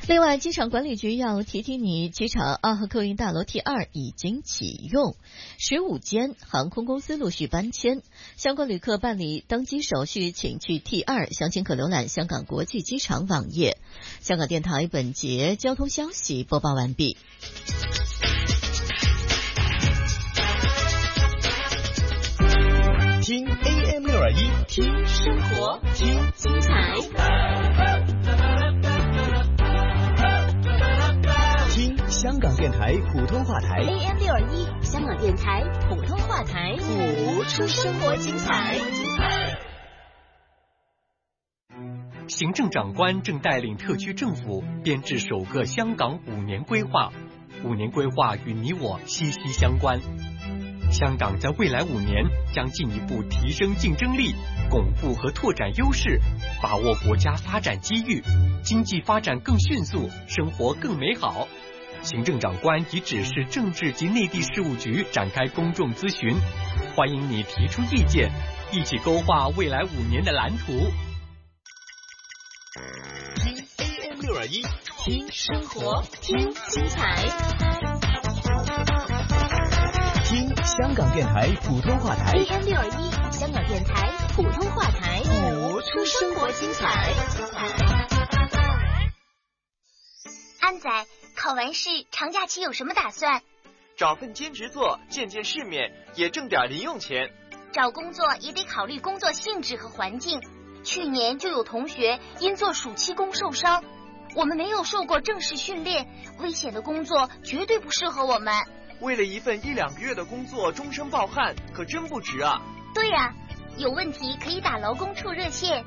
另外，机场管理局要提提你，机场2号客运大楼 T2 已经启用，15间航空公司陆续搬迁，相关旅客办理登机手续，请去 T2， 详情可浏览香港国际机场网页。香港电台本节交通消息播报完毕。 听 AM621， 听生活， 听精彩。 听香港电台普通话台 AM621， 香港电台普通话台， 谱出生活精彩。 行政长官正带领特区政府编制首个香港5年规划，5年规划与你我息息相关。香港在未来5年将进一步提升竞争力，巩固和拓展优势，把握国家发展机遇，经济发展更迅速，生活更美好。行政长官已指示政治及内地事务局展开公众咨询，欢迎你提出意见，一起勾画未来5年的蓝图。 听 AM621， 听生活，听精彩。 听香港电台普通话台 AM621， 香港电台普通话台， 谱出生活精彩。 安仔，考完试长假期有什么打算？ 找份兼职做，见见世面，也挣点零用钱。 找工作也得考虑工作性质和环境。去年就有同学因做暑期工受伤，我们没有受过正式训练，危险的工作绝对不适合我们。 为了一份1-2个月的工作终身抱憾，可真不值啊！ 对呀，有问题可以打劳工处热线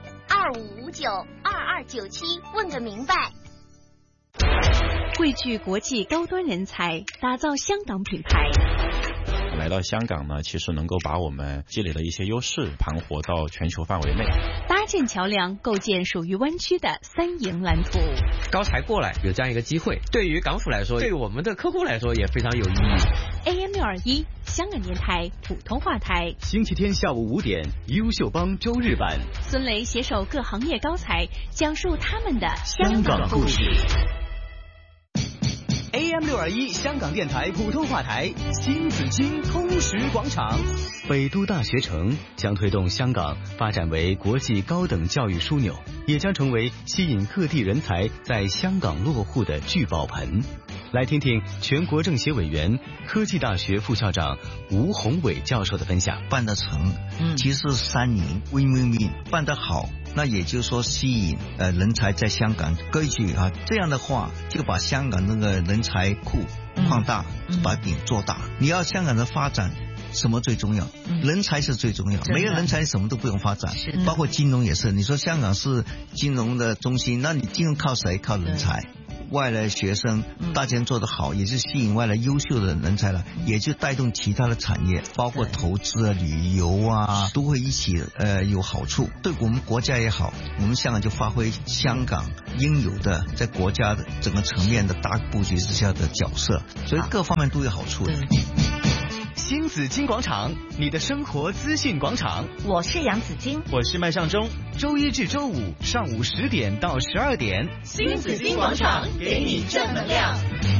2559-2297问个明白。 汇聚国际高端人才，打造香港品牌。 来到香港呢，其实能够把我们积累的一些优势盘活到全球范围内， 搭建桥梁，构建属于湾区的3赢蓝图。 高才过来有这样一个机会，对于港府来说，对于我们的客户来说也非常有意义。 AM621， 香港电台普通话台， 星期天下午5点，优秀帮周日版， 孙雷携手各行业高才，讲述他们的香港故事。AM621 香港电台普通话台，新紫荆通识广场。北都大学城将推动香港发展为国际高等教育枢纽，也将成为吸引各地人才在香港落户的聚宝盆。来听听全国政协委员、科技大学副校长吴宏伟教授的分享。 办得成，其实是3赢 ，win-win-win， 办得好。那也就是说，吸引人才在香港割据啊，这样的话就把香港那个人才库扩大，把饼做大。你要香港的发展，什么最重要？人才是最重要。没有人才，什么都不用发展。包括金融也是。你说香港是金融的中心，那你金融靠谁？靠人才。外来学生大家做得好，也是吸引外来优秀的人才了，也就带动其他的产业，包括投资啊、旅游啊，都会一起有好处。对我们国家也好，我们香港就发挥香港应有的在国家的整个层面的大布局之下的角色，所以各方面都有好处的。 新紫荆广场，你的生活资讯广场。 我是杨紫荆， 我是麦尚中。周1至周5上午10点到12点， 新紫荆广场给你正能量。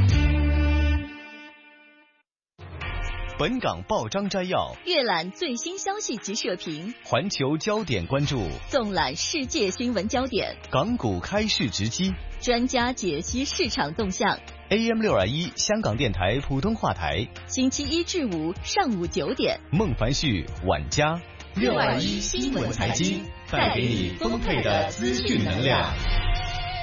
本港报章摘要， 阅览最新消息及社评， 环球焦点关注， 纵览世界新闻焦点， 港股开市直击， 专家解析市场动向。 AM621 香港电台普通话台， 星期1至5上午9点， 孟凡旭、晚嘉 621新闻财经， 带给你丰沛的资讯能量。